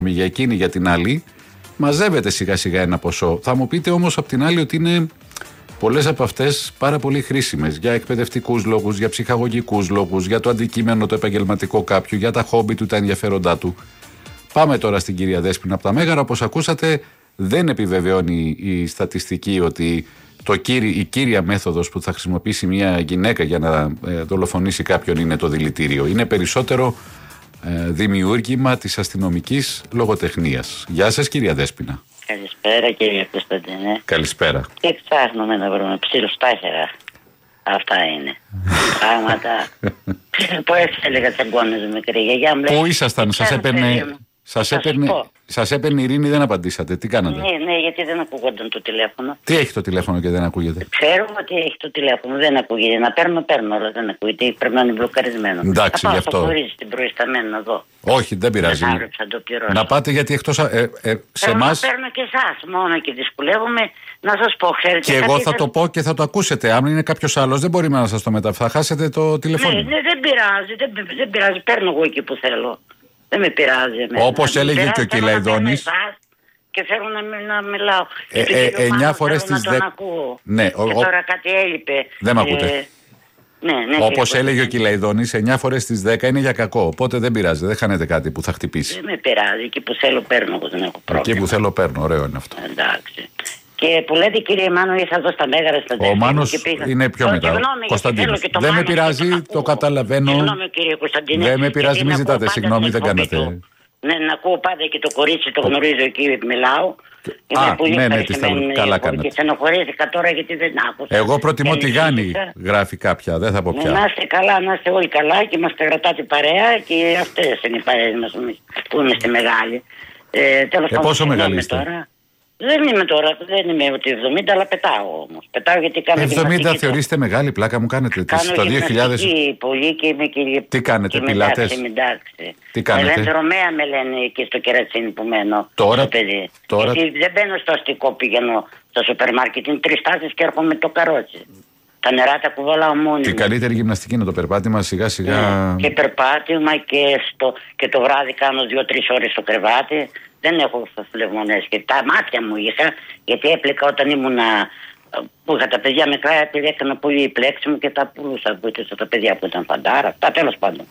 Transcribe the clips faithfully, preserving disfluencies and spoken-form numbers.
για εκείνη για την άλλη, μαζεύεται σιγά σιγά ένα ποσό. Θα μου πείτε όμως απ' την άλλη ότι είναι πολλές από αυτές πάρα πολύ χρήσιμες για εκπαιδευτικούς λόγους, για ψυχαγωγικούς λόγους, για το αντικείμενο το επαγγελματικό κάποιου, για τα χόμπι του, τα ενδιαφέροντά του. Πάμε τώρα στην κυρία Δέσποινα από τα Μέγαρα. Όπως ακούσατε, δεν επιβεβαιώνει η στατιστική ότι το κύρι, η κύρια μέθοδος που θα χρησιμοποιήσει μια γυναίκα για να ε, δολοφονήσει κάποιον είναι το δηλητήριο. Είναι περισσότερο ε, δημιούργημα της αστυνομικής λογοτεχνίας. Γεια σας κυρία Δέσποινα. Καλησπέρα κύριε Κωνσταντίνε. Καλησπέρα. Τι ψάχνουμε να βρούμε, ψιλοστάχερα. Αυτά είναι. Πράγματα. Πώς έλεγα τσαγκώνες μικρή γιαγιά μου. Πού ήσασταν, σας έπαιρνε... Σας έπαιρνε, σας έπαιρνε η Ειρήνη, δεν απαντήσατε. Τι κάνατε? Ναι, ναι, γιατί δεν ακούγονταν το τηλέφωνο. Τι έχει το τηλέφωνο και δεν ακούγεται? Ξέρω ότι έχει το τηλέφωνο, δεν ακούγεται. Να παίρνω, παίρνω, αλλά δεν ακούγεται. Πρέπει να είναι μπλοκαρισμένο. Εντάξει, γι' αυτό. Θα πάω στην προϊσταμένη να δω. Όχι, δεν πειράζει. Δεν άρχισα, το να πάτε, γιατί εκτός ε, ε, σε εμάς. Να παίρνω και εσάς μόνο και δυσκολεύομαι να σας πω, ξέρετε. Και εγώ θα το πω και θα το ακούσετε. Αν είναι κάποιος άλλος, δεν μπορεί να σας το μεταφέρει. Θα χάσετε το τηλέφωνο. Ναι, ναι, δεν πειράζει, δεν, δεν πειράζει. Παίρνω εγώ εκεί που θέλω. Δεν με πειράζει. Όπως έλεγε και ο Κυλαϊδόνης. Και θέλω να, να μιλάω. Ε, ε, εννιά φορές στις δέκα. Ναι, και ο... τώρα κάτι έλειπε. Δεν μ' ακούτε. Ε, ναι, ναι, όπως έλεγε ο Κυλαϊδόνης, εννιά φορές στις δέκα είναι για κακό. Οπότε δεν πειράζει, δεν χάνετε κάτι που θα χτυπήσει. Δεν με πειράζει. Εκεί που θέλω παίρνω, εγώ δεν έχω πρόβλημα. Εκεί που θέλω παίρνω, ωραίο είναι αυτό. Εντάξει. Και που λέτε κύριε Μάνο, ήρθα εδώ στα Μέγαρα στα Δέσποινα. Ο Μάνος είναι πιο μετά. Κωνσταντίνος. Δεν με πειράζει, το καταλαβαίνω. Συγγνώμη κύριε Κωνσταντίνε. Δεν με πειράζει, μην ζητάτε συγγνώμη, δεν κάνατε. Ναι, να ακούω πάντα και το κορίτσι, το γνωρίζω εκεί, μιλάω. Α, ναι, ναι, τη καλά κάνετε. Και στενοχωρήθηκα τώρα γιατί δεν άκουσα. Εγώ προτιμώ τη Γάνη, γράφει κάποια, δεν θα πω πια. Να είστε καλά, να είστε όλοι καλά και μας κρατάτε παρέα και αυτές είναι οι παρέες μας που είμαι στη μεγάλη. Ε, τέλος πάντων, πόσο μεγάλη είστε? Τώρα. Δεν είμαι τώρα, δεν είμαι ότι εβδομήντα, αλλά πετάω όμως. Πετάω γιατί κάνω εβδομήντα θεωρείστε το... μεγάλη, πλάκα μου κάνετε. Κάνω το δύο χιλιάδες... πολύ και είμαι και... Τι κάνετε, και πιλάτες? Τι κάνετε? Με λένε Ρωμαία, με λένε εκεί στο Κερατσίνι που μένω. Τώρα, παιδί. τώρα... Γιατί δεν μπαίνω στο αστικό, πηγαίνω στο σούπερ μάρκετ, είναι τρεις τάσεις και έρχομαι το καρότσι. Τα νερά τα κουβαλάω μόνη. Και καλύτερη γυμναστική είναι το περπάτημα, σιγά σιγά. Ναι, και περπάτημα και, στο... και το βράδυ κάνω δύο-τρεις ώρες στο κρεβάτι. Δεν έχω φλεγμονές και τα μάτια μου είχα, γιατί έπλεκα όταν ήμουνα, που είχα τα παιδιά μικρά, επειδή έκανα πολύ πλέξη μου και τα πουλούσα, βοήθησα τα παιδιά που ήταν φαντάρα, τα τέλος πάντων.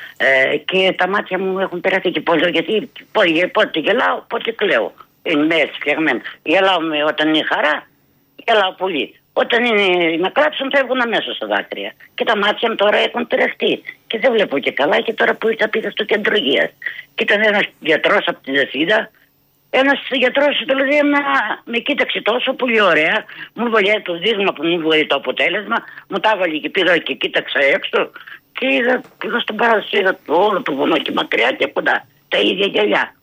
Ε, και τα μάτια μου έχουν περάσει και πολύ, γιατί πότε γελάω, πότε κλαίω. Είναι έτσι φτιαγμένο. Γελάω με, όταν είναι χαρά, γελάω πολύ. Όταν είναι να κλάψουν φεύγουν αμέσως στα δάκρυα. Και τα μάτια μου τώρα έχουν τρεχτεί. Και δεν βλέπω και καλά και τώρα που ήρθα πήγα στο κέντρο υγείας. Και ήταν ένας γιατρός από τη Δεσίδα. Ένας γιατρός δηλαδή με, με κοίταξε τόσο πολύ ωραία. Μου βολιάει το δείγμα που μου βολιάει το αποτέλεσμα. Μου τα έβαλε και πήγα και κοίταξα έξω. Και είδα, πήγα στον παράδεισο, είδα όλο το βουνό και μακριά και κοντά. Τα ίδια γυαλιά.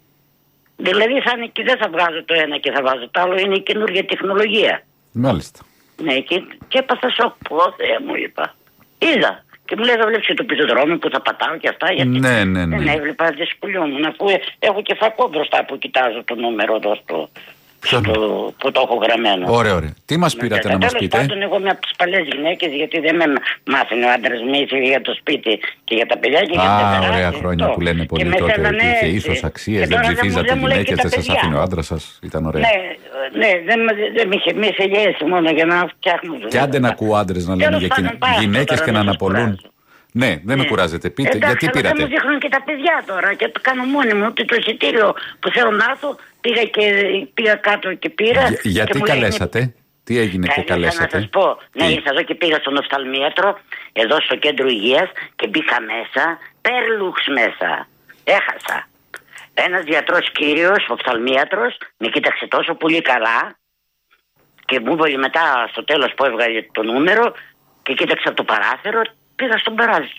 Δηλαδή θα είναι και δεν θα βγάζω το ένα και θα βάζω το άλλο. Είναι η καινούργια τεχνολογία. Μάλιστα. Ναι, και, και έπαθα σοκ. Πω, Θεέ μου, είπα. Είδα. Και μου λέει, θα βλέπεις το πεζοδρόμιο που θα πατάω και αυτά. Γιατί ναι, ναι, ναι. Δεν έβλεπα, δυσκολιόμουν. Αφού έχω και φακό μπροστά που κοιτάζω το νούμερο εδώ στο, στο, που το έχω γραμμένο. Ωραία, ωραία. Τι μας πήρατε να μας πείτε? Τέλος πάντων, εγώ είμαι από τις παλιές γυναίκες, γιατί δεν με μάθαινε ο άντρας μου, ήρθε για το σπίτι και για τα παιδιά και για τα παιδιά. Α, ωραία χρόνια που λένε πολύ τότε ότι είχε ίσως αξίες, δεν ψηφίζατε γυναίκες, δεν σας άφηνε ο άντρας σας. Ήταν ωραία. Ναι, ναι, δεν με είχε μη σε γέση μόνο για να φτιάχνω. Και άντε να ακούω άντρες να λένε για γυναίκες και να αναπολούν. Ναι, δεν ναι. με κουράζετε. Πείτε, εντάξει, γιατί πήρατε? Δεν μου δείχνουν και τα παιδιά τώρα και το κάνω μόνη μου. Ούτε το εισιτήριο που θέλω να έρθω πήγα, και, πήγα κάτω και πήρα. Για, γιατί και καλέσατε, λέει, τι έγινε και καλέσατε? Να σας πω, ναι, ήρθα εδώ και πήγα στον οφθαλμίατρο, εδώ στο κέντρο υγείας και μπήκα μέσα, Περλούξ μέσα. Έχασα. Ένας γιατρός κύριος, οφθαλμίατρος, με κοίταξε τόσο πολύ καλά και μου έβαλε μετά στο τέλος που έβγαλε το νούμερο και κοίταξε από το παράθυρο. Πήγα στον παράζι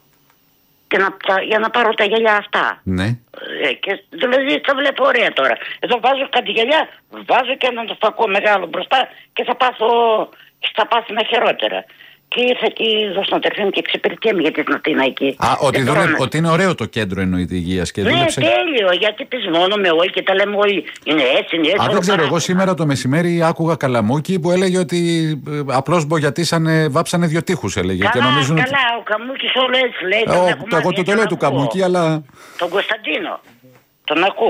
και να, για να πάρω τα γυαλιά αυτά. Ναι. Ε, και δηλαδή τα βλέπω ωραία τώρα. Εδώ βάζω κάτι γυαλιά, βάζω και ένα φακό μεγάλο μπροστά και θα πάθω, θα πάθω χειρότερα. Και ήρθα και δώσω να τερφύνω και εξυπηρετιέμαι γιατί την εκεί. Α, ότι, τώρα... δούλε... ότι είναι ωραίο το κέντρο εννοείται υγείας και ναι, δούλεψε. Ναι, τέλειο, γιατί πεις μόνο με όλοι και τα λέμε όλοι. Είναι έτσι, είναι έτσι. Α, δεν ξέρω, εγώ σήμερα το μεσημέρι άκουγα Καλαμούκι που έλεγε ότι ε, απλώς μπογιατίσανε, βάψανε δύο τείχους έλεγε. Καλά, και νομίζουν καλά, ότι... ο Καμούκης όλο έτσι λέει. Ε, ο, το, εγώ το, το λέω του Καμούκη, αλλά... Τον Κωνσταντίνο. τον ακούω.